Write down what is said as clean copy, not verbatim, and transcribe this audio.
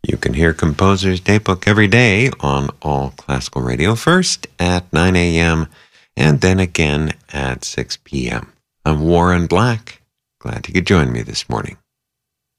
You can hear Composer's Daybook every day on All Classical Radio, first at 9 a.m. and then again at 6 p.m. I'm Warren Black. Glad you could join me this morning.